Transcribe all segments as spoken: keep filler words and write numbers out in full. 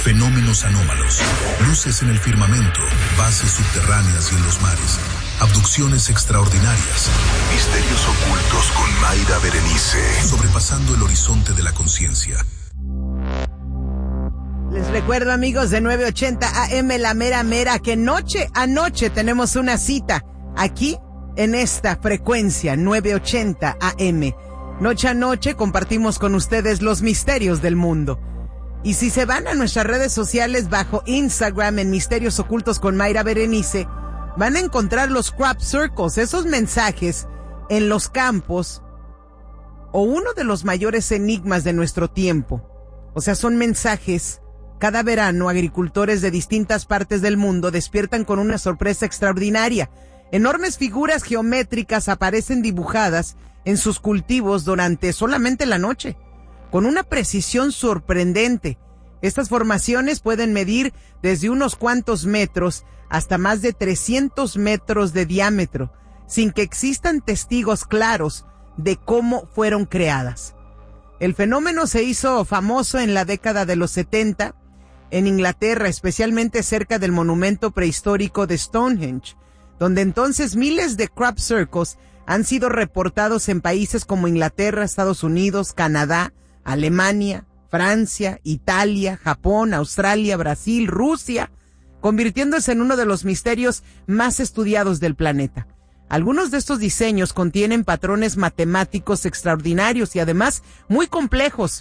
fenómenos anómalos, luces en el firmamento, bases subterráneas y en los mares, abducciones extraordinarias, misterios ocultos con Mayra Berenice, sobrepasando el horizonte de la conciencia. Les recuerdo, amigos de nueve ochenta A M, La Mera Mera, que noche a noche tenemos una cita aquí en esta frecuencia nueve ochenta A M. Noche a noche compartimos con ustedes los misterios del mundo. Y si se van a nuestras redes sociales bajo Instagram en Misterios Ocultos con Mayra Berenice, van a encontrar los crop circles, esos mensajes en los campos, o uno de los mayores enigmas de nuestro tiempo. O sea, son mensajes. Cada verano, agricultores de distintas partes del mundo despiertan con una sorpresa extraordinaria. Enormes figuras geométricas aparecen dibujadas en sus cultivos durante solamente la noche, con una precisión sorprendente. Estas formaciones pueden medir desde unos cuantos metros hasta más de trescientos metros de diámetro, sin que existan testigos claros de cómo fueron creadas. El fenómeno se hizo famoso en la década de los setenta, en Inglaterra, especialmente cerca del monumento prehistórico de Stonehenge, donde entonces miles de crop circles han sido reportados en países como Inglaterra, Estados Unidos, Canadá, Alemania, Francia, Italia, Japón, Australia, Brasil, Rusia, convirtiéndose en uno de los misterios más estudiados del planeta. Algunos de estos diseños contienen patrones matemáticos extraordinarios y además muy complejos.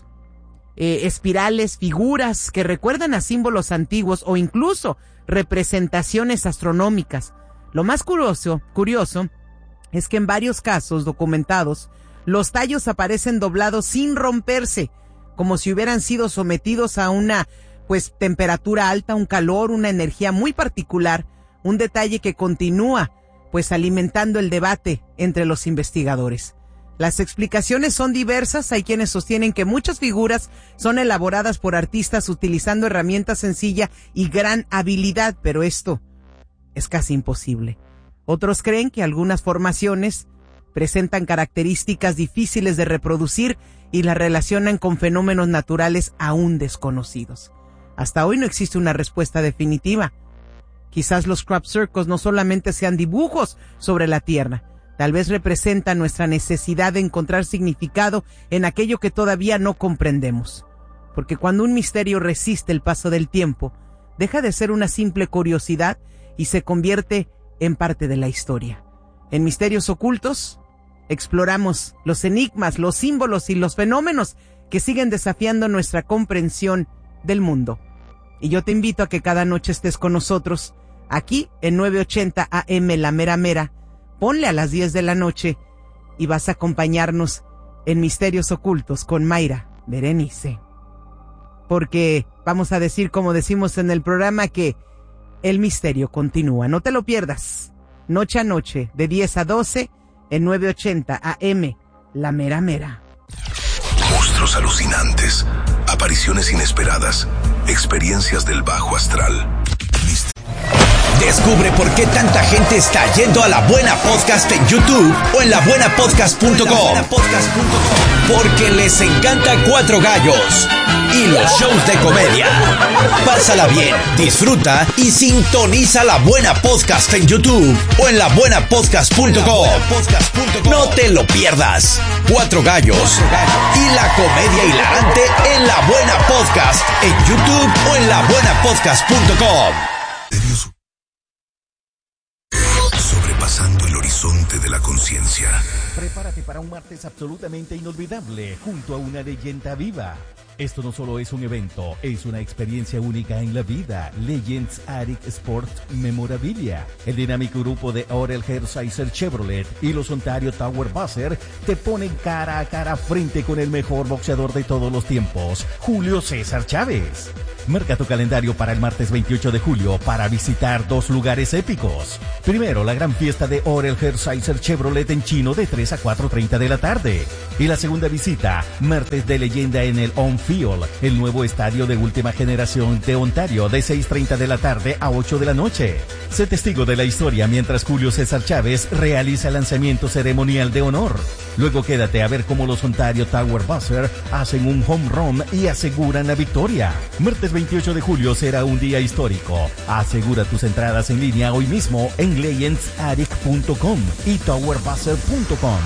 Eh, espirales, figuras que recuerdan a símbolos antiguos o incluso representaciones astronómicas. Lo más curioso, curioso es que en varios casos documentados, los tallos aparecen doblados sin romperse, como si hubieran sido sometidos a una, pues, temperatura alta, un calor, una energía muy particular, un detalle que continúa, pues, alimentando el debate entre los investigadores. Las explicaciones son diversas. Hay quienes sostienen que muchas figuras son elaboradas por artistas utilizando herramientas sencillas y gran habilidad, pero esto es casi imposible. Otros creen que algunas formaciones presentan características difíciles de reproducir y las relacionan con fenómenos naturales aún desconocidos. Hasta hoy no existe una respuesta definitiva. Quizás los crop circles no solamente sean dibujos sobre la Tierra, tal vez representa nuestra necesidad de encontrar significado en aquello que todavía no comprendemos. Porque cuando un misterio resiste el paso del tiempo, deja de ser una simple curiosidad y se convierte en parte de la historia. En Misterios Ocultos, exploramos los enigmas, los símbolos y los fenómenos que siguen desafiando nuestra comprensión del mundo. Y yo te invito a que cada noche estés con nosotros, aquí en nueve ochenta A M, La Mera Mera. Ponle a las diez de la noche y vas a acompañarnos en Misterios Ocultos con Mayra Berenice. Porque vamos a decir, como decimos en el programa, que el misterio continúa. No te lo pierdas. Noche a noche, de diez a doce, en nueve ochenta A M, La Mera Mera. Monstruos alucinantes, apariciones inesperadas, experiencias del bajo astral. Descubre por qué tanta gente está yendo a La Buena Podcast en YouTube o en la buena podcast punto com. Porque les encanta Cuatro Gallos y los shows de comedia. Pásala bien, disfruta y sintoniza La Buena Podcast en YouTube o en la buena podcast punto com. No te lo pierdas. Cuatro Gallos y la comedia hilarante en La Buena Podcast en YouTube o en la buena podcast punto com. Sobrepasando el horizonte de la conciencia. Prepárate para un martes absolutamente inolvidable junto a una leyenda viva. Esto no solo es un evento, es una experiencia única en la vida. Legends Attic Sport Memorabilia. El dinámico grupo de Orel Hershiser Chevrolet y los Ontario Tower Buzzer te ponen cara a cara frente con el mejor boxeador de todos los tiempos, Julio César Chávez. Marca tu calendario para el martes veintiocho de julio para visitar dos lugares épicos. Primero, la gran fiesta de Orel Hershiser Chevrolet en Chino de tres a cuatro treinta de la tarde. Y la segunda visita, martes de leyenda en el On Field, el nuevo estadio de última generación de Ontario de seis treinta de la tarde a ocho de la noche. Sé testigo de la historia mientras Julio César Chávez realiza el lanzamiento ceremonial de honor. Luego quédate a ver cómo los Ontario Tower Buzzer hacen un home run y aseguran la victoria. Martes veintiocho de julio será un día histórico. Asegura tus entradas en línea hoy mismo en legends attic punto com y tower buzzer punto com.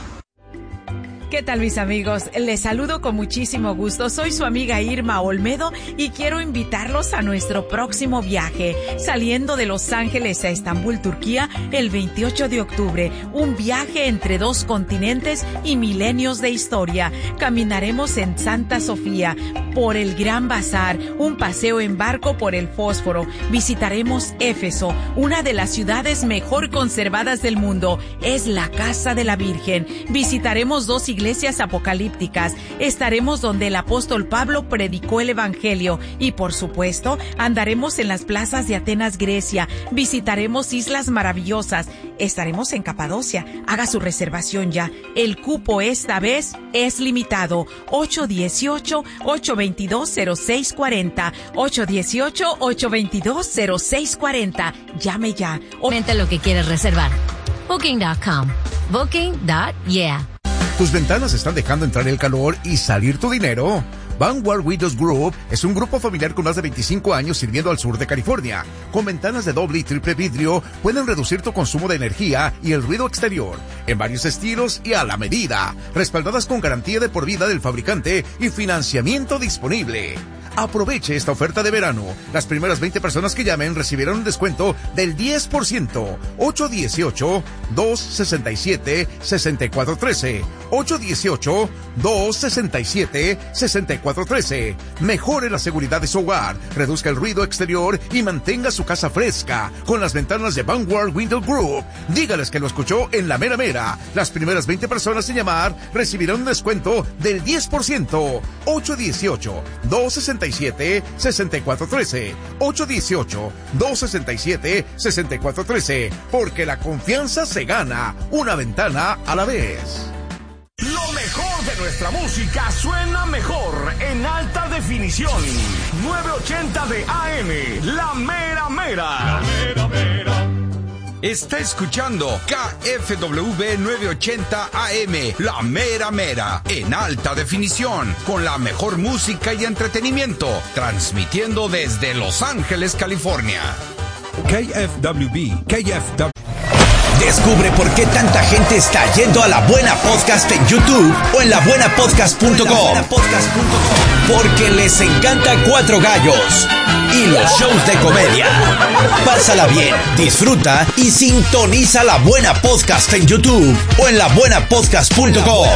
¿Qué tal, mis amigos? Les saludo con muchísimo gusto. Soy su amiga Irma Olmedo y quiero invitarlos a nuestro próximo viaje, saliendo de Los Ángeles a Estambul, Turquía, el veintiocho de octubre. Un viaje entre dos continentes y milenios de historia. Caminaremos en Santa Sofía, por el Gran Bazar, un paseo en barco por el Fósforo. Visitaremos Éfeso, una de las ciudades mejor conservadas del mundo. Es la Casa de la Virgen. Visitaremos dos iglesias iglesias apocalípticas. Estaremos donde el apóstol Pablo predicó el evangelio y, por supuesto, andaremos en las plazas de Atenas, Grecia. Visitaremos islas maravillosas. Estaremos en Capadocia. Haga su reservación ya. El cupo esta vez es limitado. ocho uno ocho, ocho dos dos, cero seis cuatro cero. ocho uno ocho, ocho dos dos, cero seis cuatro cero. Llame ya. Mente lo que quieres reservar. Booking punto com. Booking punto yeah. ¿Tus ventanas están dejando entrar el calor y salir tu dinero? Vanguard Windows Group es un grupo familiar con más de veinticinco años sirviendo al sur de California. Con ventanas de doble y triple vidrio, pueden reducir tu consumo de energía y el ruido exterior, en varios estilos y a la medida, respaldadas con garantía de por vida del fabricante y financiamiento disponible. Aproveche esta oferta de verano. Las primeras veinte personas que llamen recibirán un descuento del diez por ciento. ocho uno ocho, dos seis siete, seis cuatro uno tres. ocho uno ocho, dos seis siete, seis cuatro uno tres. Mejore la seguridad de su hogar, reduzca el ruido exterior y mantenga su casa fresca con las ventanas de Vanguard Windows Group. Dígales que lo escuchó en La Mera Mera. Las primeras veinte personas en llamar recibirán un descuento del diez por ciento. ocho uno ocho, dos seis siete, seis cuatro uno tres. ocho uno ocho, dos seis siete, seis cuatro uno tres. Porque la confianza se gana una ventana a la vez. Lo mejor de nuestra música suena mejor en alta definición. novecientos ochenta de A M, La Mera Mera. La Mera Mera. Está escuchando K F W novecientos ochenta A M, La Mera Mera, en alta definición, con la mejor música y entretenimiento, transmitiendo desde Los Ángeles, California. K F W B, K F W. Descubre por qué tanta gente está yendo a La Buena Podcast en YouTube o en la buena podcast punto com. Porque les encanta Cuatro Gallos y los shows de comedia. Pásala bien, disfruta y sintoniza La Buena Podcast en YouTube o en la buena podcast punto com.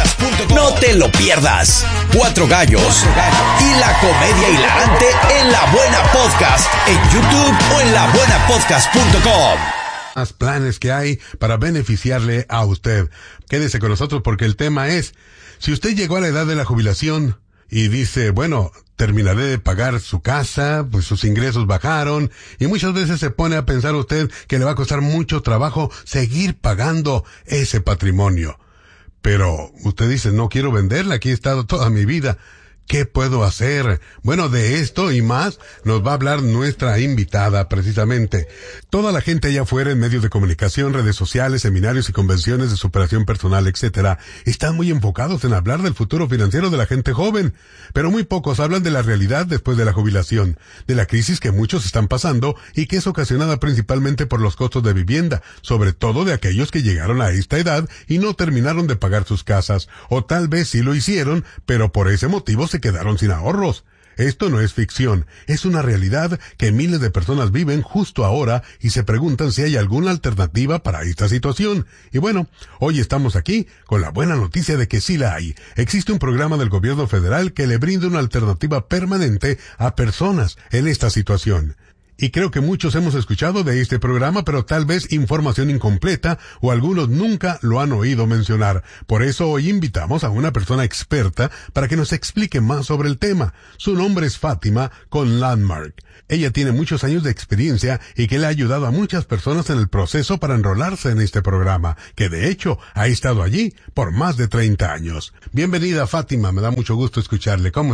No te lo pierdas. Cuatro Gallos y la comedia hilarante en La Buena Podcast en YouTube o en la buena podcast punto com. Más planes que hay para beneficiarle a usted. Quédese con nosotros porque el tema es, si usted llegó a la edad de la jubilación y dice, bueno, terminaré de pagar su casa, pues sus ingresos bajaron, y muchas veces se pone a pensar usted que le va a costar mucho trabajo seguir pagando ese patrimonio. Pero usted dice, no quiero venderla, aquí he estado toda mi vida. ¿Qué puedo hacer? Bueno, de esto y más nos va a hablar nuestra invitada precisamente. Toda la gente allá afuera en medios de comunicación, redes sociales, seminarios y convenciones de superación personal, etcétera, están muy enfocados en hablar del futuro financiero de la gente joven, pero muy pocos hablan de la realidad después de la jubilación, de la crisis que muchos están pasando y que es ocasionada principalmente por los costos de vivienda, sobre todo de aquellos que llegaron a esta edad y no terminaron de pagar sus casas, o tal vez sí lo hicieron, pero por ese motivo se quedaron sin ahorros. Esto no es ficción, es una realidad que miles de personas viven justo ahora y se preguntan si hay alguna alternativa para esta situación. Y bueno, hoy estamos aquí con la buena noticia de que sí la hay. Existe un programa del gobierno federal que le brinda una alternativa permanente a personas en esta situación. Y creo que muchos hemos escuchado de este programa, pero tal vez información incompleta o algunos nunca lo han oído mencionar. Por eso hoy invitamos a una persona experta para que nos explique más sobre el tema. Su nombre es Fátima con Landmark. Ella tiene muchos años de experiencia y que le ha ayudado a muchas personas en el proceso para enrolarse en este programa, que de hecho ha estado allí por más de treinta años. Bienvenida, Fátima, me da mucho gusto escucharle. ¿Cómo está?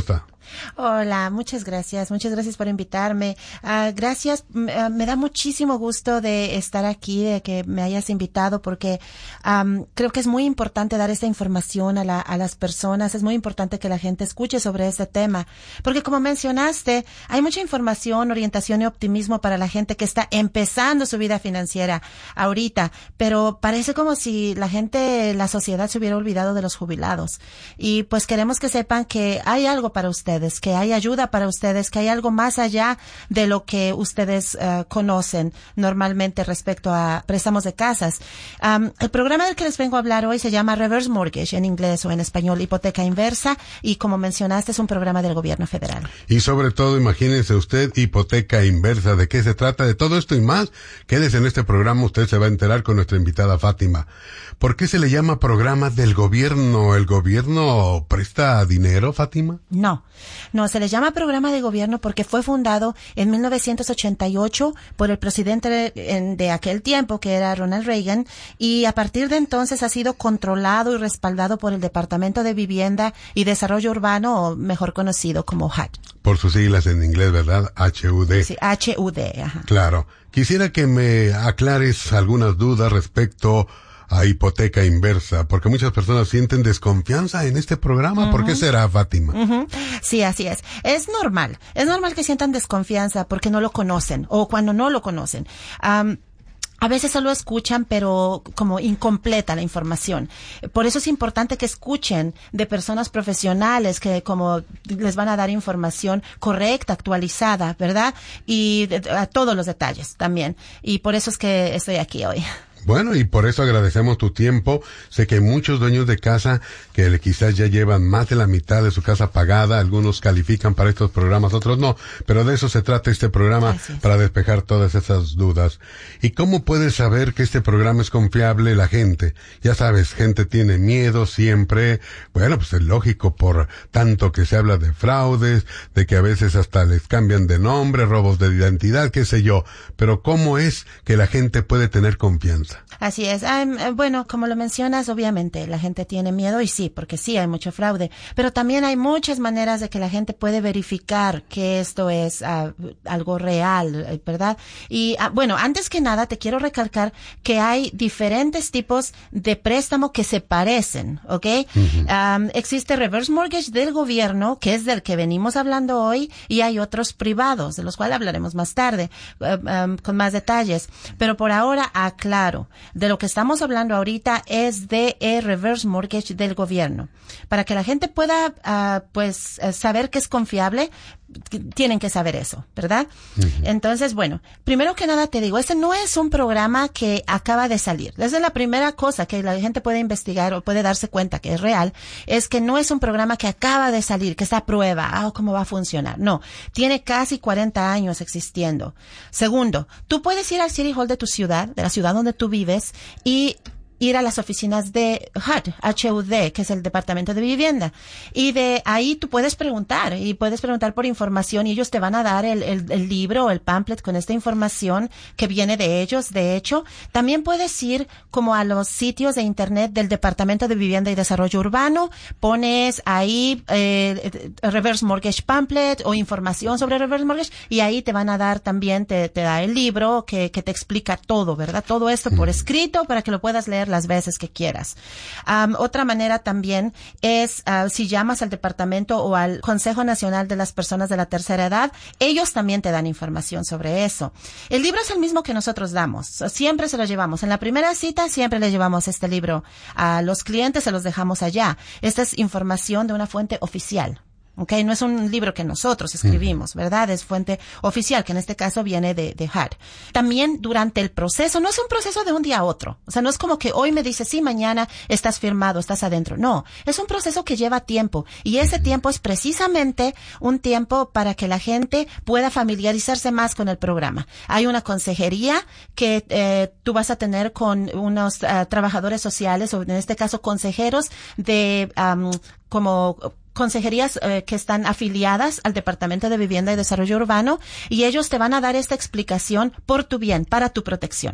Hola, muchas gracias, muchas gracias por invitarme. Uh, gracias, uh, me da muchísimo gusto de estar aquí, de que me hayas invitado, porque um, creo que es muy importante dar esta información a, la, a las personas, es muy importante que la gente escuche sobre este tema, porque como mencionaste, hay mucha información, orientación y optimismo para la gente que está empezando su vida financiera ahorita, pero parece como si la gente, la sociedad se hubiera olvidado de los jubilados. Y pues queremos que sepan que hay algo para ustedes, que hay ayuda para ustedes, que hay algo más allá de lo que ustedes uh, conocen normalmente respecto a préstamos de casas. Um, el programa del que les vengo a hablar hoy se llama Reverse Mortgage, en inglés o en español, hipoteca inversa, y como mencionaste es un programa del gobierno federal. Y sobre todo, imagínense usted, hipoteca inversa, ¿de qué se trata? De todo esto y más, quédese en este programa, usted se va a enterar con nuestra invitada Fátima. ¿Por qué se le llama programa del gobierno? ¿El gobierno presta dinero, Fátima? No, no, se le llama programa de gobierno porque fue fundado en mil novecientos ochenta y ocho por el presidente de, de aquel tiempo, que era Ronald Reagan, y a partir de entonces ha sido controlado y respaldado por el Departamento de Vivienda y Desarrollo Urbano, o mejor conocido como H U D. Por sus siglas en inglés, ¿verdad? H U D. Sí, H U D, ajá. Claro. Quisiera que me aclares algunas dudas respecto a hipoteca inversa, porque muchas personas sienten desconfianza en este programa. Uh-huh. ¿Por qué será, Fátima? Uh-huh. Sí, así es. Es normal. Es normal que sientan desconfianza porque no lo conocen o cuando no lo conocen. Um, A veces solo escuchan, pero como incompleta la información. Por eso es importante que escuchen de personas profesionales que como les van a dar información correcta, actualizada, ¿verdad? Y a todos los detalles también. Y por eso es que estoy aquí hoy. Bueno, y por eso agradecemos tu tiempo. Sé que hay muchos dueños de casa que quizás ya llevan más de la mitad de su casa pagada. Algunos califican para estos programas, otros no. Pero de eso se trata este programa, para despejar todas esas dudas. ¿Y cómo puedes saber que este programa es confiable? La gente, ya sabes, gente tiene miedo siempre. Bueno, pues es lógico, por tanto que se habla de fraudes, de que a veces hasta les cambian de nombre, robos de identidad, qué sé yo. Pero ¿cómo es que la gente puede tener confianza? Así es. Um, bueno, como lo mencionas, obviamente la gente tiene miedo, y sí, porque sí hay mucho fraude, pero también hay muchas maneras de que la gente puede verificar que esto es uh, algo real, ¿verdad? Y uh, bueno, antes que nada te quiero recalcar que hay diferentes tipos de préstamo que se parecen, ¿ok? Uh-huh. Um, existe reverse mortgage del gobierno, que es del que venimos hablando hoy, y hay otros privados, de los cuales hablaremos más tarde, uh, um, con más detalles. Pero por ahora aclaro, de lo que estamos hablando ahorita es de el reverse mortgage del gobierno. Para que la gente pueda, uh, pues, uh, saber que es confiable, tienen que saber eso, ¿verdad? Uh-huh. Entonces, bueno, primero que nada te digo, este no es un programa que acaba de salir. Esa es la primera cosa que la gente puede investigar o puede darse cuenta que es real, es que no es un programa que acaba de salir, que está a prueba, ah, cómo va a funcionar. No, tiene casi cuarenta años existiendo. Segundo, tú puedes ir al City Hall de tu ciudad, de la ciudad donde tú vives, y ir a las oficinas de H U D, H U D, que es el Departamento de Vivienda. Y de ahí tú puedes preguntar, y puedes preguntar por información, y ellos te van a dar el, el, el libro o el pamphlet con esta información que viene de ellos, de hecho. También puedes ir como a los sitios de internet del Departamento de Vivienda y Desarrollo Urbano, pones ahí eh, Reverse Mortgage Pamphlet o información sobre Reverse Mortgage, y ahí te van a dar también, te, te da el libro que, que te explica todo, ¿verdad? Todo esto por escrito para que lo puedas leer las veces que quieras. Um, otra manera también es uh, si llamas al departamento o al Consejo Nacional de las Personas de la Tercera Edad, ellos también te dan información sobre eso. El libro es el mismo que nosotros damos, siempre se lo llevamos. En la primera cita siempre le llevamos este libro a los clientes, se los dejamos allá. Esta es información de una fuente oficial. Okay, no es un libro que nosotros escribimos, ¿verdad? Es fuente oficial, que en este caso viene de, de H U D. También durante el proceso, no es un proceso de un día a otro. O sea, no es como que hoy me dices, sí, mañana estás firmado, estás adentro. No, es un proceso que lleva tiempo. Y ese tiempo es precisamente un tiempo para que la gente pueda familiarizarse más con el programa. Hay una consejería que eh, tú vas a tener con unos uh, trabajadores sociales, o en este caso consejeros de um, como consejerías eh, que están afiliadas al Departamento de Vivienda y Desarrollo Urbano, y ellos te van a dar esta explicación por tu bien, para tu protección.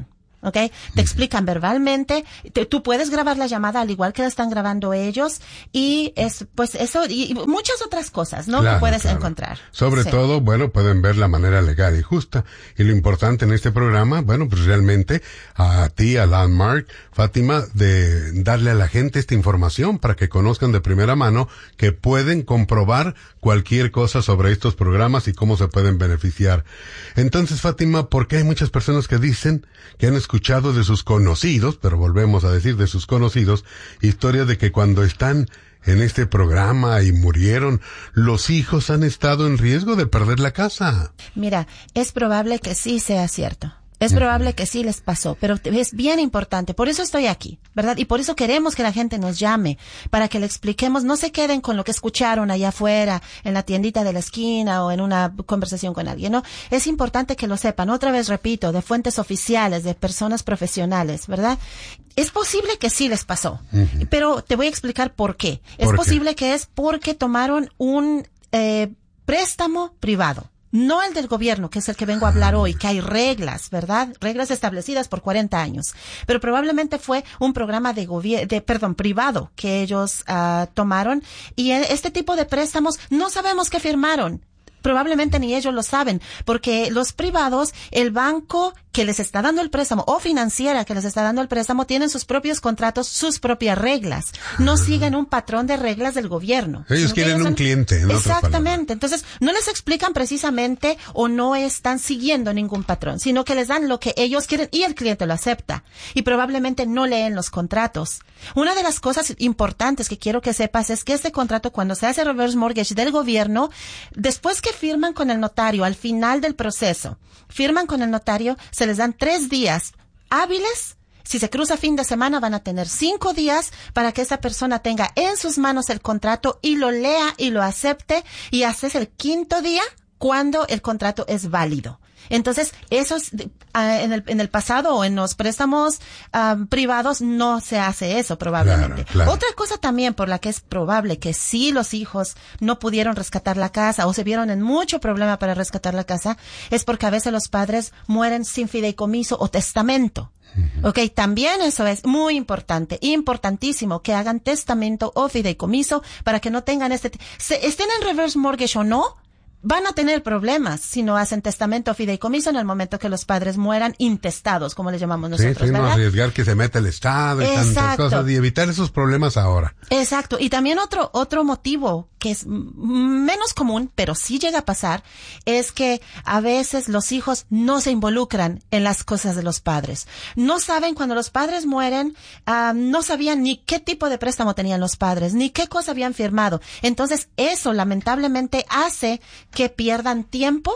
¿ok? Te explican verbalmente, te, tú puedes grabar la llamada al igual que la están grabando ellos, y es, pues eso, y muchas otras cosas, ¿no? Claro, que puedes claro. encontrar. Sobre sí. todo, bueno, pueden ver la manera legal y justa. Y lo importante en este programa, bueno, pues realmente a ti, a Landmark, Fátima, de darle a la gente esta información para que conozcan de primera mano que pueden comprobar cualquier cosa sobre estos programas y cómo se pueden beneficiar. Entonces, Fátima, ¿por qué hay muchas personas que dicen que han escuchado de sus conocidos, pero volvemos a decir de sus conocidos, historias de que cuando están en este programa y murieron, los hijos han estado en riesgo de perder la casa? Mira, es probable que sí sea cierto. Es probable que sí les pasó, pero es bien importante. Por eso estoy aquí, ¿verdad? Y por eso queremos que la gente nos llame, para que le expliquemos, no se queden con lo que escucharon allá afuera, en la tiendita de la esquina o en una conversación con alguien, ¿no? Es importante que lo sepan. Otra vez repito, de fuentes oficiales, de personas profesionales, ¿verdad? Es posible que sí les pasó, uh-huh. pero te voy a explicar por qué. Es ¿Por posible qué? que es porque tomaron un eh, préstamo privado. No el del gobierno, que es el que vengo a hablar hoy, que hay reglas, ¿verdad? Reglas establecidas por cuarenta años. Pero probablemente fue un programa de gobierno, de, perdón, privado que ellos uh, tomaron. Y este tipo de préstamos no sabemos qué firmaron. Probablemente ni ellos lo saben, porque los privados, el banco que les está dando el préstamo o financiera que les está dando el préstamo tienen sus propios contratos, sus propias reglas. No siguen un patrón de reglas del gobierno. Ellos quieren ellos un son... cliente. En Exactamente. Entonces, no les explican precisamente o no están siguiendo ningún patrón, sino que les dan lo que ellos quieren y el cliente lo acepta. Y probablemente no leen los contratos. Una de las cosas importantes que quiero que sepas es que este contrato, cuando se hace reverse mortgage del gobierno, después que firman con el notario al final del proceso, firman con el notario, se les dan tres días hábiles. Si se cruza fin de semana, van a tener cinco días para que esa persona tenga en sus manos el contrato y lo lea y lo acepte, y haces el quinto día cuando el contrato es válido. Entonces, eso es, uh, en el, en el pasado o en los préstamos um, privados no se hace eso probablemente. Claro, claro. Otra cosa también por la que es probable que sí los hijos no pudieron rescatar la casa o se vieron en mucho problema para rescatar la casa es porque a veces los padres mueren sin fideicomiso o testamento. Uh-huh. Ok, también eso es muy importante, importantísimo que hagan testamento o fideicomiso para que no tengan este, se, estén en reverse mortgage o no, van a tener problemas si no hacen testamento o fideicomiso en el momento que los padres mueran intestados, como le llamamos nosotros, sí, sí, ¿verdad? No arriesgar que se meta el Estado y Exacto. tantas cosas y evitar esos problemas ahora. Exacto. Y también otro, otro motivo que es menos común, pero sí llega a pasar, es que a veces los hijos no se involucran en las cosas de los padres. No saben cuando los padres mueren, uh, no sabían ni qué tipo de préstamo tenían los padres, ni qué cosa habían firmado. Entonces, eso lamentablemente hace que pierdan tiempo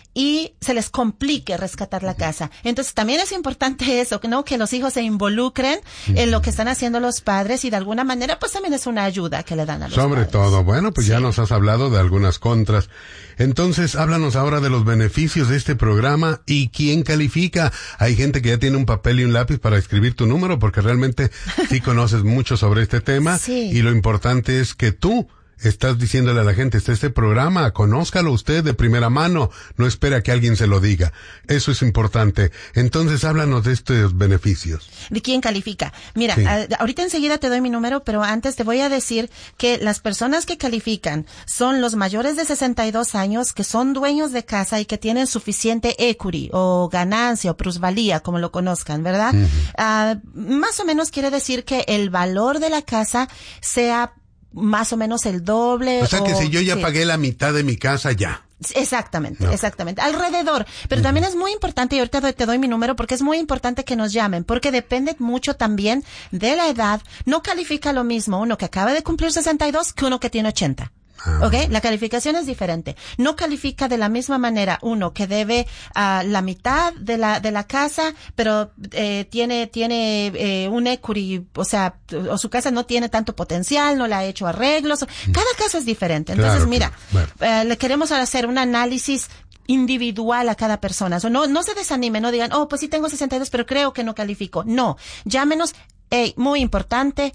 y se les complique rescatar la casa. Entonces también es importante eso, ¿no? Que los hijos se involucren en lo que están haciendo los padres y de alguna manera pues también es una ayuda que le dan a los Sobre padres. todo, bueno, pues sí. ya nos has hablado de algunas contras. Entonces, háblanos ahora de los beneficios de este programa y quién califica. Hay gente que ya tiene un papel y un lápiz para escribir tu número porque realmente sí conoces mucho sobre este tema sí. y lo importante es que tú estás diciéndole a la gente, está este programa, conózcalo usted de primera mano, no espera que alguien se lo diga. Eso es importante. Entonces, háblanos de estos beneficios. ¿De quién califica? Mira, sí. a, ahorita enseguida te doy mi número, pero antes te voy a decir que las personas que califican son los mayores de sesenta y dos años, que son dueños de casa y que tienen suficiente equity o ganancia o plusvalía, como lo conozcan, ¿verdad? Uh-huh. Uh, más o menos quiere decir que el valor de la casa sea más o menos el doble. O sea que o, si yo ya sí. pagué la mitad de mi casa, ya. Exactamente, no. exactamente. Alrededor. Pero uh-huh. también es muy importante, y ahorita doy, te doy mi número, porque es muy importante que nos llamen, porque depende mucho también de la edad. No califica lo mismo uno que acaba de cumplir sesenta y dos que uno que tiene ochenta. Ah. ¿Ok? La calificación es diferente. No califica de la misma manera uno que debe uh, la mitad de la de la casa, pero eh, tiene tiene eh, un equity, o sea, o su casa no tiene tanto potencial, no le ha hecho arreglos. Cada caso es diferente. Entonces, claro, mira, bueno. eh, le queremos hacer un análisis individual a cada persona. O sea, no, no se desanime, no digan, oh, pues sí tengo sesenta y dos, pero creo que no califico. No, llámenos, hey, muy importante,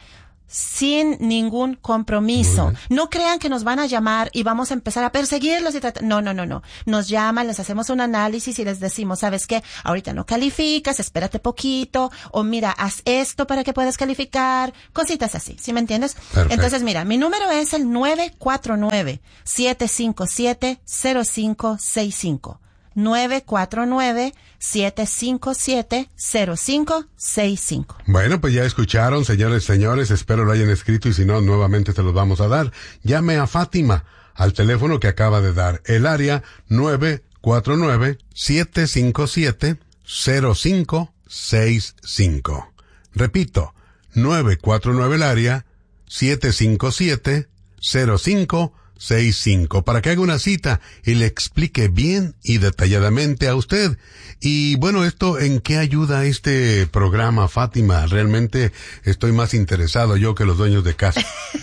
sin ningún compromiso. No crean que nos van a llamar y vamos a empezar a perseguirlos y tratar. No, no, no, no. Nos llaman, les hacemos un análisis y les decimos, ¿sabes qué? Ahorita no calificas, espérate poquito, o mira, haz esto para que puedas calificar, cositas así, ¿sí me entiendes? Perfecto. Entonces, mira, mi número es el nueve cuatro nueve, siete cinco siete, cero cinco seis cinco. nueve cuatro nueve, siete cinco siete, cero cinco seis cinco. Bueno, pues ya escucharon, señores, señores, espero lo hayan escrito y si no, nuevamente se los vamos a dar. Llame a Fátima al teléfono que acaba de dar, el área nueve cuatro nueve, siete cinco siete, cero cinco seis cinco. Repito, nueve cuatro nueve el área siete cinco siete, cero cinco seis cinco para que haga una cita y le explique bien y detalladamente a usted. Y bueno, esto, ¿en qué ayuda este programa, Fátima? Realmente estoy más interesado yo que los dueños de casa.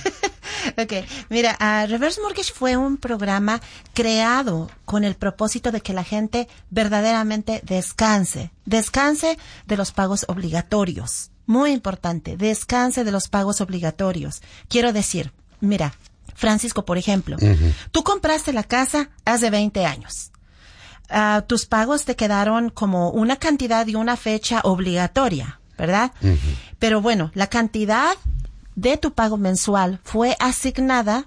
Okay, mira, uh, Reverse Mortgage fue un programa creado con el propósito de que la gente verdaderamente descanse, descanse de los pagos obligatorios. Muy importante, descanse de los pagos obligatorios. Quiero decir, mira, Francisco, por ejemplo, uh-huh. tú compraste la casa hace veinte años. Uh, tus pagos te quedaron como una cantidad y una fecha obligatoria, ¿verdad? Uh-huh. Pero bueno, la cantidad de tu pago mensual fue asignada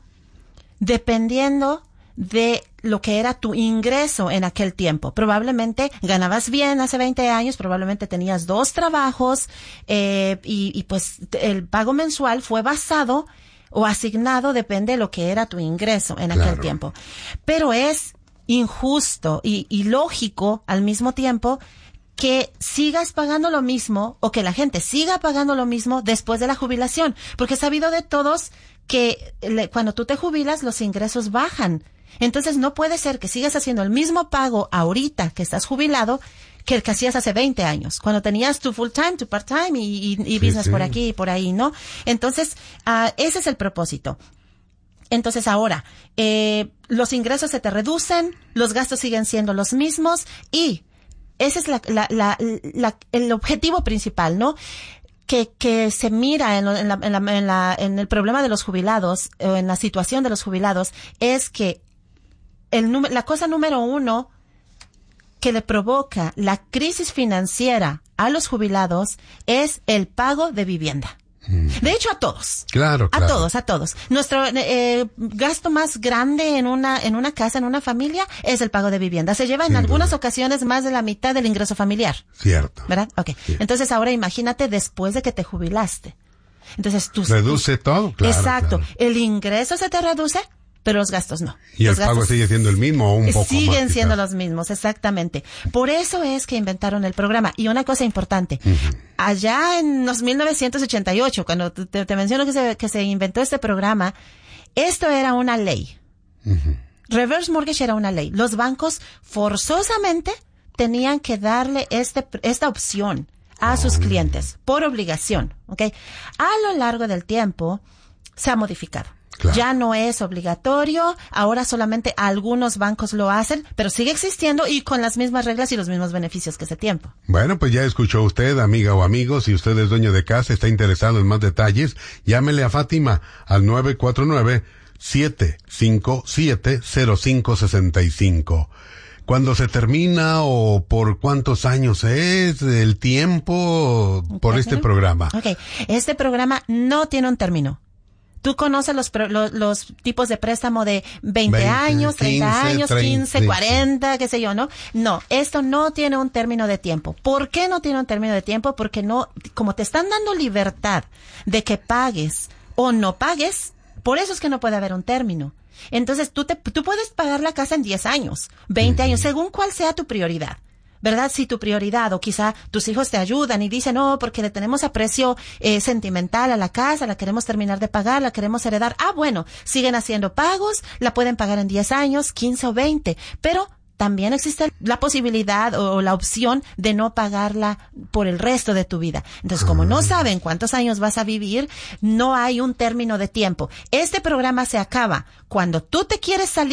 dependiendo de lo que era tu ingreso en aquel tiempo. Probablemente ganabas bien hace veinte años, probablemente tenías dos trabajos, eh, y, y pues el pago mensual fue basado o asignado, depende de lo que era tu ingreso en aquel claro. tiempo. Pero es injusto y, y lógico al mismo tiempo que sigas pagando lo mismo o que la gente siga pagando lo mismo después de la jubilación. Porque es sabido de todos que le, cuando tú te jubilas los ingresos bajan. Entonces no puede ser que sigas haciendo el mismo pago ahorita que estás jubilado que el que hacías hace veinte años, cuando tenías tu full time, tu part time y, y, y business sí, sí. por aquí y por ahí, ¿no? Entonces, uh, ese es el propósito. Entonces ahora, eh, los ingresos se te reducen, los gastos siguen siendo los mismos y ese es la, la, la, la, el objetivo principal, ¿no? Que, que se mira en, lo, en, la, en, la, en, la, en el problema de los jubilados, o en la situación de los jubilados, es que el, la cosa número uno que le provoca la crisis financiera a los jubilados es el pago de vivienda. De hecho, a todos. Claro, a claro. todos, a todos. Nuestro eh, gasto más grande en una en una casa, en una familia, es el pago de vivienda. Se lleva en Sin algunas duda. ocasiones más de la mitad del ingreso familiar. Cierto. ¿Verdad? Okay. Cierto. Entonces, ahora imagínate después de que te jubilaste. Entonces, tú... Reduce todo, claro. Exacto. Claro. El ingreso se te reduce, pero los gastos no. Y los el pago sigue siendo el mismo o un poco siguen más. Siguen siendo los mismos, exactamente. Por eso es que inventaron el programa. Y una cosa importante, uh-huh. allá en los mil novecientos ochenta y ocho, cuando te, te menciono que se, que se inventó este programa, esto era una ley. Uh-huh. Reverse Mortgage era una ley. Los bancos forzosamente tenían que darle este, esta opción a oh. sus clientes por obligación, ¿ok? A lo largo del tiempo se ha modificado. Claro. Ya no es obligatorio, ahora solamente algunos bancos lo hacen, pero sigue existiendo y con las mismas reglas y los mismos beneficios que ese tiempo. Bueno, pues ya escuchó usted, amiga o amigo, si usted es dueño de casa, está interesado en más detalles, llámele a Fátima al nueve cuatro nueve, siete cinco siete, cero cinco seis cinco. ¿Cuándo se termina o por cuántos años es el tiempo por okay. este programa? Ok, este programa no tiene un término. Tú conoces los, los, los tipos de préstamo de veinte, veinte años, treinta quince, años, treinta, quince, cuarenta, qué sé yo, ¿no? No, esto no tiene un término de tiempo. ¿Por qué no tiene un término de tiempo? Porque no, como te están dando libertad de que pagues o no pagues, por eso es que no puede haber un término. Entonces tú te, tú puedes pagar la casa en diez años, veinte uh-huh. años, según cuál sea tu prioridad. ¿Verdad? Si tu prioridad o quizá tus hijos te ayudan y dicen, no, porque le tenemos aprecio eh, sentimental a la casa, la queremos terminar de pagar, la queremos heredar. Ah, bueno, siguen haciendo pagos, la pueden pagar en diez años, quince o veinte, pero también existe la posibilidad o la opción de no pagarla por el resto de tu vida. Entonces, como no saben cuántos años vas a vivir, no hay un término de tiempo. Este programa se acaba cuando tú te quieres salir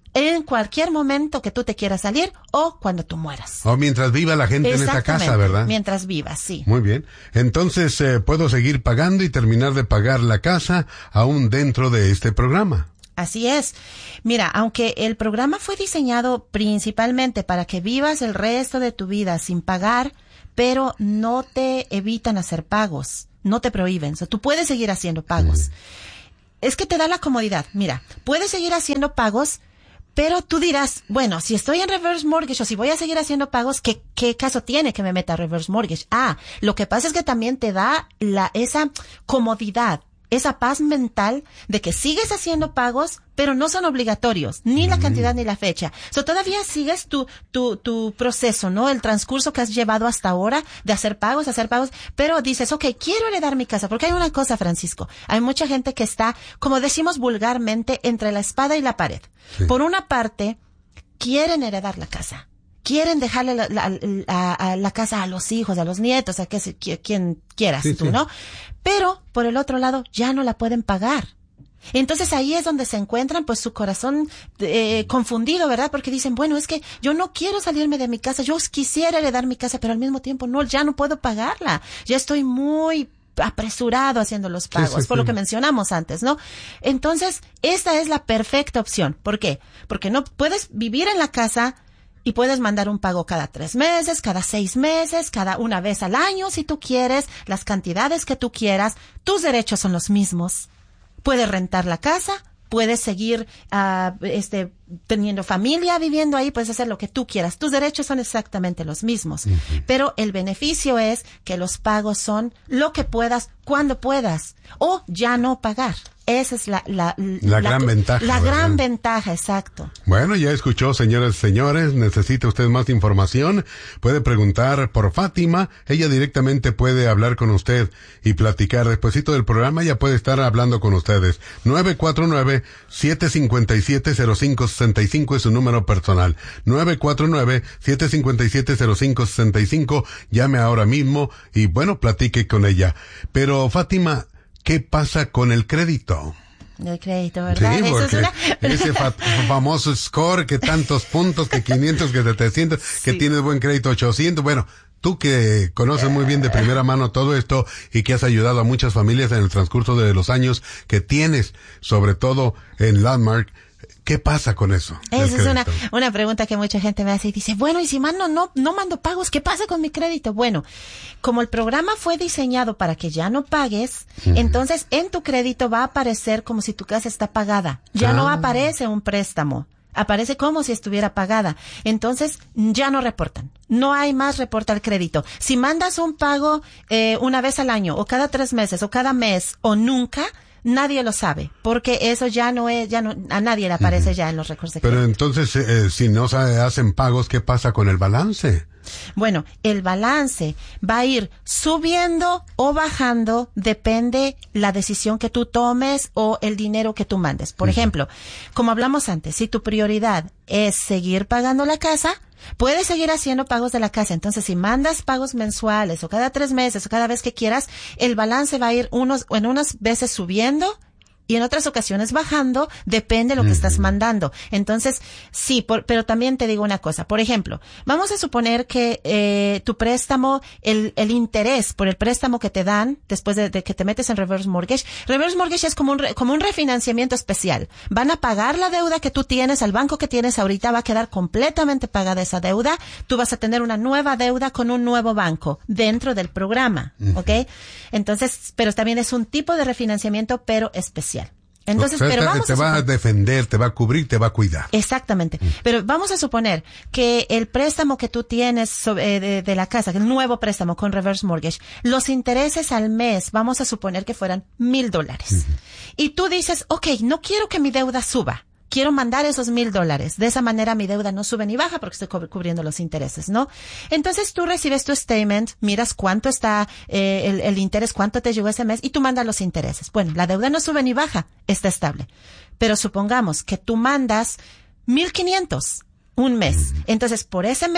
en cualquier momento que tú te quieras salir o cuando tú mueras. O mientras viva la gente en esta casa, ¿verdad? Mientras viva, sí. Muy bien. Entonces, eh, puedo seguir pagando y terminar de pagar la casa aún dentro de este programa. Así es. Mira, aunque el programa fue diseñado principalmente para que vivas el resto de tu vida sin pagar, pero no te evitan hacer pagos, no te prohíben. O sea, tú puedes seguir haciendo pagos. Mm. Es que te da la comodidad. Mira, puedes seguir haciendo pagos, pero tú dirás, bueno, si estoy en reverse mortgage o si voy a seguir haciendo pagos, ¿qué, qué caso tiene que me meta a reverse mortgage? Ah, lo que pasa es que también te da la, esa comodidad, esa paz mental de que sigues haciendo pagos, pero no son obligatorios, ni la cantidad ni la fecha. So, todavía sigues tu, tu, tu proceso, ¿no? El transcurso que has llevado hasta ahora de hacer pagos, hacer pagos, pero dices, okay, quiero heredar mi casa, porque hay una cosa, Francisco, hay mucha gente que está, como decimos vulgarmente, entre la espada y la pared. Sí. Por una parte, quieren heredar la casa. Quieren dejarle la, la, la, a la casa a los hijos, a los nietos, a que, quien quieras sí, tú, sí. ¿no? Pero, por el otro lado, ya no la pueden pagar. Entonces ahí es donde se encuentran, pues, su corazón eh, confundido, ¿verdad? Porque dicen, bueno, es que yo no quiero salirme de mi casa, yo quisiera heredar mi casa, pero al mismo tiempo no, ya no puedo pagarla. Ya estoy muy apresurado haciendo los pagos, sí, sí, por sí. lo que mencionamos antes, ¿no? Entonces, esta es la perfecta opción. ¿Por qué? Porque no puedes vivir en la casa y puedes mandar un pago cada tres meses, cada seis meses, cada una vez al año, si tú quieres, las cantidades que tú quieras. Tus derechos son los mismos. Puedes rentar la casa, puedes seguir uh, este teniendo familia viviendo ahí, puedes hacer lo que tú quieras. Tus derechos son exactamente los mismos. Uh-huh. Pero el beneficio es que los pagos son lo que puedas, cuando puedas, o ya no pagar. Esa es la, la, la, la gran ventaja. La ¿verdad? gran ventaja, exacto. Bueno, ya escuchó, señoras y señores, necesita usted más información, puede preguntar por Fátima, ella directamente puede hablar con usted y platicar. Despuesito del programa ya puede estar hablando con ustedes. nueve cuatro nueve, siete cinco siete, cero cinco seis cinco es su número personal. nueve cuatro nueve, siete cinco siete, cero cinco seis cinco, llame ahora mismo y bueno, platique con ella. Pero Fátima, ¿qué pasa con el crédito? El crédito, ¿verdad? Sí, porque Eso es una... ese fa- famoso score, que tantos puntos, que quinientos, que setecientos, sí. que tienes buen crédito ochocientos, bueno, tú que conoces muy bien de primera mano todo esto y que has ayudado a muchas familias en el transcurso de los años que tienes, sobre todo en Landmark, ¿qué pasa con eso? Esa es una, una pregunta que mucha gente me hace y dice, bueno, y si mando, no, no mando pagos, ¿qué pasa con mi crédito? Bueno, como el programa fue diseñado para que ya no pagues, uh-huh. entonces en tu crédito va a aparecer como si tu casa está pagada. Ya ah. no aparece un préstamo. Aparece como si estuviera pagada. Entonces, ya no reportan. No hay más reporte al crédito. Si mandas un pago eh, una vez al año, o cada tres meses, o cada mes, o nunca, nadie lo sabe, porque eso ya no es, ya no, a nadie le aparece uh-huh. ya en los récords de crédito. Pero entonces, eh, si no se hacen pagos, ¿qué pasa con el balance? Bueno, el balance va a ir subiendo o bajando, depende la decisión que tú tomes o el dinero que tú mandes. Por uh-huh. ejemplo, como hablamos antes, si tu prioridad es seguir pagando la casa, puedes seguir haciendo pagos de la casa. Entonces, si mandas pagos mensuales o cada tres meses o cada vez que quieras, el balance va a ir unos, en unas veces subiendo y en otras ocasiones bajando, depende de lo que uh-huh. estás mandando. Entonces, sí, por, pero también te digo una cosa. Por ejemplo, vamos a suponer que eh, tu préstamo, el, el interés por el préstamo que te dan después de, de que te metes en reverse mortgage, reverse mortgage es como un, re, como un refinanciamiento especial. Van a pagar la deuda que tú tienes, al banco que tienes ahorita va a quedar completamente pagada esa deuda. Tú vas a tener una nueva deuda con un nuevo banco dentro del programa, uh-huh. ¿ok? Entonces, pero también es un tipo de refinanciamiento, pero especial. Entonces, o sea, pero vamos te a va suponer, a defender, te va a cubrir, te va a cuidar. Exactamente. Mm. Pero vamos a suponer que el préstamo que tú tienes sobre, de, de la casa, el nuevo préstamo con reverse mortgage, los intereses al mes, vamos a suponer que fueran mil dólares. Mm. Y tú dices, okay, no quiero que mi deuda suba. Quiero mandar esos mil dólares. De esa manera mi deuda no sube ni baja porque estoy cubriendo los intereses, ¿no? Entonces tú recibes tu statement, miras cuánto está eh, el, el interés, cuánto te llegó ese mes y tú mandas los intereses. Bueno, la deuda no sube ni baja, está estable. Pero supongamos que tú mandas mil quinientos un mes. Entonces por ese mes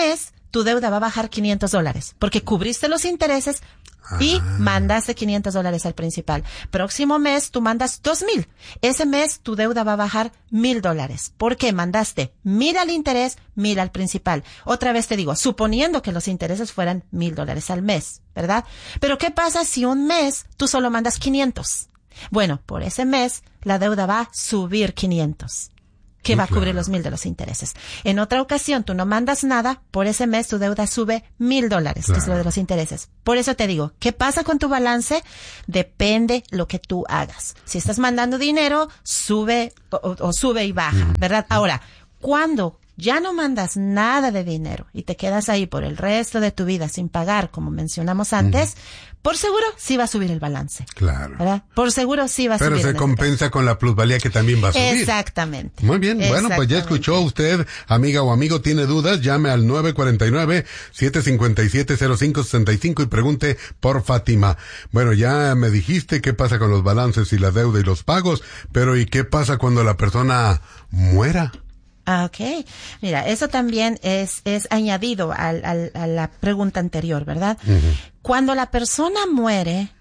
tu deuda va a bajar quinientos dólares, porque cubriste los intereses y ah. mandaste quinientos dólares al principal. Próximo mes tú mandas dos mil. Ese mes tu deuda va a bajar mil dólares. ¿Por qué? Mandaste mil al interés, mil al principal. Otra vez te digo, suponiendo que los intereses fueran mil dólares al mes, ¿verdad? Pero ¿qué pasa si un mes tú solo mandas quinientos? Bueno, por ese mes la deuda va a subir quinientos. Que va a cubrir los mil de los intereses. En otra ocasión, tú no mandas nada, por ese mes tu deuda sube mil dólares, claro. que es lo de los intereses. Por eso te digo, ¿qué pasa con tu balance? Depende lo que tú hagas. Si estás mandando dinero, sube o, o sube y baja, mm. ¿verdad? Ahora, cuando ya no mandas nada de dinero y te quedas ahí por el resto de tu vida sin pagar, como mencionamos antes, mm. por seguro sí va a subir el balance. Claro. ¿Verdad? Por seguro sí va a Pero subir. Pero se compensa con la plusvalía que también va a subir. Exactamente. Muy bien. Bueno, pues ya escuchó usted, amiga o amigo, tiene dudas, llame al nueve cuatro nueve, siete cinco siete, cero cinco seis cinco y pregunte por Fátima. Bueno, ya me dijiste qué pasa con los balances y la deuda y los pagos, pero ¿y qué pasa cuando la persona muera? Ah, okay. Mira, eso también es, es añadido al, al, a la pregunta anterior, ¿verdad? Uh-huh. Cuando la persona muere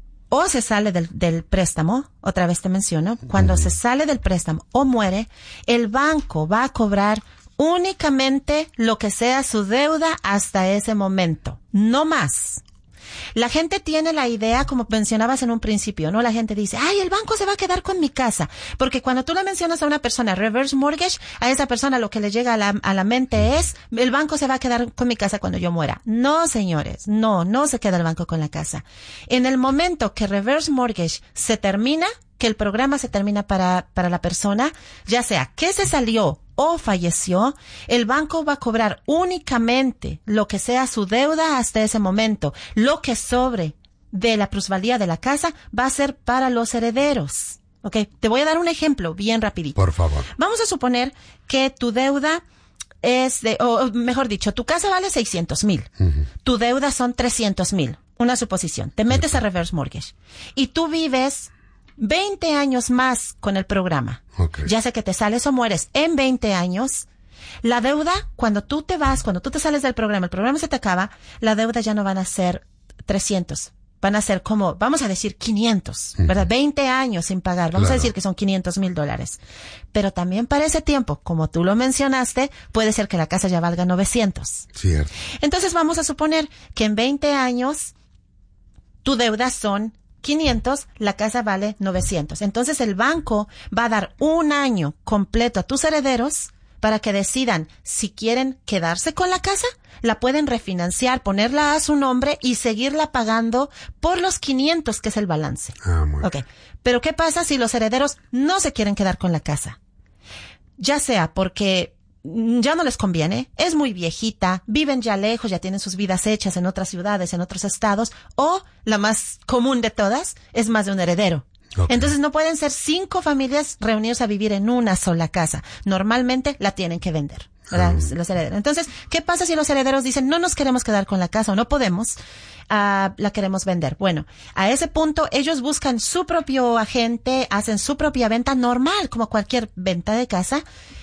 o se sale del, del préstamo, otra vez te menciono, cuando uh-huh. se sale del préstamo o muere, el banco va a cobrar únicamente lo que sea su deuda hasta ese momento, no más. La gente tiene la idea, como mencionabas en un principio, ¿no? La gente dice, ay, el banco se va a quedar con mi casa. Porque cuando tú le mencionas a una persona reverse mortgage, a esa persona lo que le llega a la, a la mente es, el banco se va a quedar con mi casa cuando yo muera. No, señores, no, no se queda el banco con la casa. En el momento que reverse mortgage se termina, que el programa se termina para, para la persona, ya sea que se salió o falleció, el banco va a cobrar únicamente lo que sea su deuda hasta ese momento. Lo que sobre de la plusvalía de la casa va a ser para los herederos. ¿Ok? Te voy a dar un ejemplo bien rapidito. Por favor. Vamos a suponer que tu deuda es de, o mejor dicho, tu casa vale seiscientos mil. Uh-huh. Tu deuda son trescientos mil. Una suposición. Te metes uh-huh. a reverse mortgage. Y tú vives veinte años más con el programa. Okay. Ya sea que te sales o mueres en veinte años, la deuda, cuando tú te vas, cuando tú te sales del programa, el programa se te acaba, la deuda ya no van a ser trescientos. Van a ser como, vamos a decir quinientos, ¿verdad? Uh-huh. veinte años sin pagar. Vamos claro. a decir que son quinientos mil dólares. Pero también para ese tiempo, como tú lo mencionaste, puede ser que la casa ya valga novecientos. Cierto. Entonces vamos a suponer que en veinte años, tu deuda son quinientos, la casa vale novecientos. Entonces el banco va a dar un año completo a tus herederos para que decidan si quieren quedarse con la casa, la pueden refinanciar, ponerla a su nombre y seguirla pagando por los quinientos, que es el balance. Ah, muy okay. Pero ¿qué pasa si los herederos no se quieren quedar con la casa? Ya sea porque ya no les conviene, es muy viejita, viven ya lejos, ya tienen sus vidas hechas en otras ciudades, en otros estados, o la más común de todas, es más de un heredero. Okay. Entonces no pueden ser cinco familias reunidas a vivir en una sola casa. Normalmente la tienen que vender, ¿verdad? Uh. Los herederos. Entonces, ¿qué pasa si los herederos dicen, no nos queremos quedar con la casa o no podemos, uh, la queremos vender? Bueno, a ese punto ellos buscan su propio agente, hacen su propia venta normal, como cualquier venta de casa.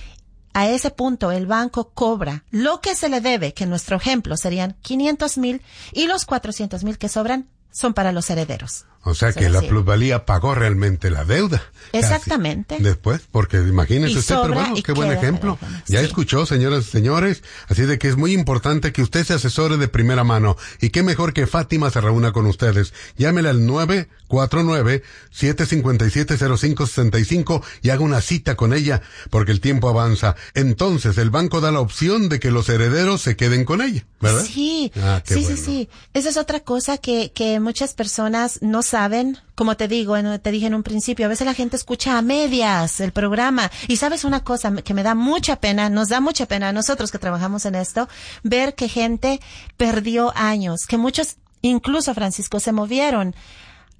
A ese punto el banco cobra lo que se le debe, que en nuestro ejemplo serían quinientos mil, y los cuatrocientos mil que sobran son para los herederos. O sea que la plusvalía pagó realmente la deuda. Exactamente. Casi. Después, porque imagínese usted, pero bueno, qué buen ejemplo. Ya sí. escuchó, señoras y señores, así de que es muy importante que usted se asesore de primera mano. Y qué mejor que Fátima se reúna con ustedes. Llámele al nueve cuatro nueve, siete cinco siete, cero cinco seis cinco y haga una cita con ella, porque el tiempo avanza. Entonces, el banco da la opción de que los herederos se queden con ella, ¿verdad? Sí, ah, qué sí, bueno. sí, sí. Esa es otra cosa que, que muchas personas no saben. Como te digo, te dije en un principio, a veces la gente escucha a medias el programa. Y sabes una cosa que me da mucha pena, nos da mucha pena a nosotros que trabajamos en esto, ver que gente perdió años, que muchos, incluso Francisco, se movieron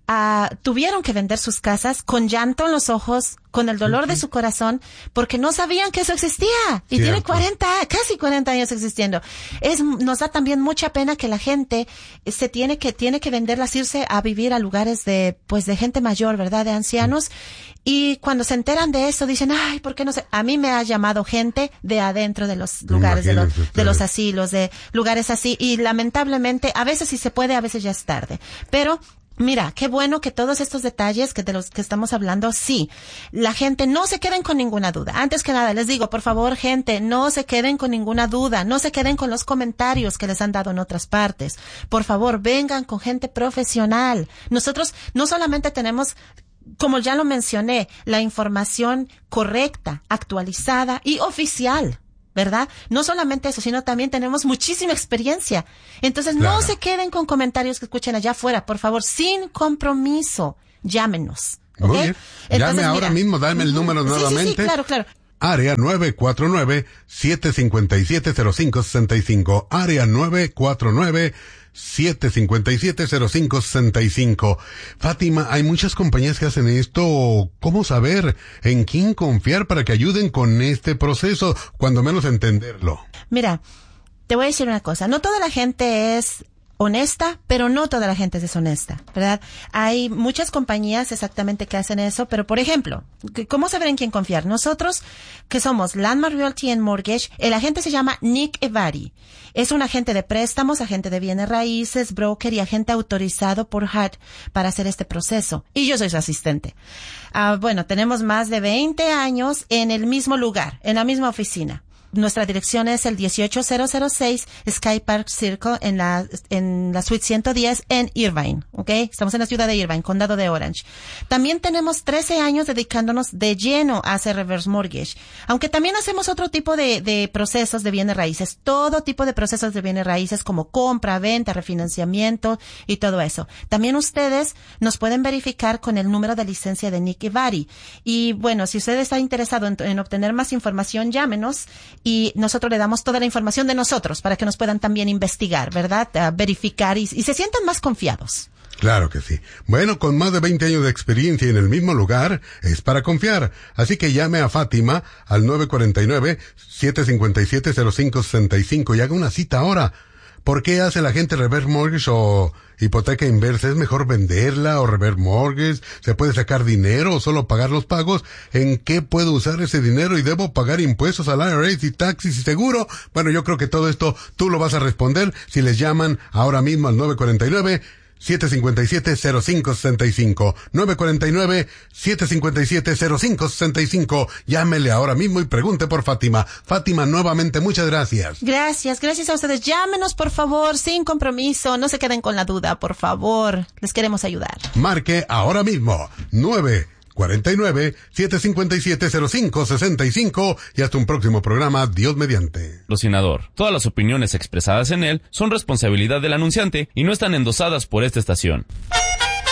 uh, tuvieron que vender sus casas con llanto en los ojos, con el dolor uh-huh. de su corazón, porque no sabían que eso existía. Y Cierto. tiene cuarenta, casi cuarenta años existiendo. Es, nos da también mucha pena que la gente se tiene que, tiene que venderlas, irse a vivir a lugares de, pues de gente mayor, ¿verdad? De ancianos. Uh-huh. Y cuando se enteran de eso, dicen, ay, ¿por qué no sé? A mí me ha llamado gente de adentro de los lugares, de los, de los asilos, de lugares así. Y lamentablemente, a veces sí se puede, a veces ya es tarde. Pero, mira, qué bueno que todos estos detalles que de los que estamos hablando, sí, la gente no se queden con ninguna duda. Antes que nada, les digo, por favor, gente, no se queden con ninguna duda, no se queden con los comentarios que les han dado en otras partes. Por favor, vengan con gente profesional. Nosotros no solamente tenemos, como ya lo mencioné, la información correcta, actualizada y oficial, ¿verdad? No solamente eso, sino también tenemos muchísima experiencia. Entonces, claro. no se queden con comentarios que escuchen allá afuera, por favor, sin compromiso, llámenos. ¿Okay? Muy bien. Entonces, Llame ahora mira, mismo, dame el número sí, nuevamente. Sí, sí, claro, claro. Área nueve cuatro nueve, siete cinco siete, cero cinco seis cinco. Área nueve cuatro nueve, siete cinco siete, cero cinco seis cinco. Fátima, hay muchas compañías que hacen esto. ¿Cómo saber en quién confiar para que ayuden con este proceso? Cuando menos entenderlo. Mira, te voy a decir una cosa. No toda la gente es honesta, pero no toda la gente es deshonesta, ¿verdad? Hay muchas compañías exactamente que hacen eso, pero por ejemplo, ¿cómo saber en quién confiar? Nosotros, que somos Landmark Realty and Mortgage, el agente se llama Nick Evari. Es un agente de préstamos, agente de bienes raíces, broker y agente autorizado por H U D para hacer este proceso. Y yo soy su asistente. Ah, bueno, tenemos más de veinte años en el mismo lugar, en la misma oficina. Nuestra dirección es el dieciocho mil seis Sky Park Circle en la, en la suite ciento diez en Irvine, ¿ok? Estamos en la ciudad de Irvine, condado de Orange. También tenemos trece años dedicándonos de lleno a hacer reverse mortgage. Aunque también hacemos otro tipo de, de procesos de bienes raíces. Todo tipo de procesos de bienes raíces como compra, venta, refinanciamiento y todo eso. También ustedes nos pueden verificar con el número de licencia de Nick Evari. Y bueno, si usted está interesado en, en obtener más información, llámenos. Y nosotros le damos toda la información de nosotros para que nos puedan también investigar, ¿verdad? Uh, verificar y, y se sientan más confiados. Claro que sí. Bueno, con más de veinte años de experiencia en el mismo lugar, es para confiar. Así que llame a Fátima al nueve cuatro nueve, siete cinco siete, cero cinco seis cinco y haga una cita ahora. ¿Por qué hace la gente reverse mortgage o hipoteca inversa? ¿Es mejor venderla o reverse mortgage? ¿Se puede sacar dinero o solo pagar los pagos? ¿En qué puedo usar ese dinero y debo pagar impuestos al I R S y taxis y seguro? Bueno, yo creo que todo esto tú lo vas a responder si les llaman ahora mismo al nueve cuatro nueve, siete cinco siete, cero cinco seis cinco. nueve cuatro nueve, siete cinco siete, cero cinco seis cinco. Llámele ahora mismo y pregunte por Fátima. Fátima, nuevamente, muchas gracias. Gracias, gracias a ustedes. Llámenos, por favor, sin compromiso. No se queden con la duda, por favor. Les queremos ayudar. Marque ahora mismo. nueve cuatro nueve, siete cinco siete, cero cinco seis cinco y hasta un próximo programa, Dios mediante. Patrocinador. Todas las opiniones expresadas en él son responsabilidad del anunciante y no están endosadas por esta estación.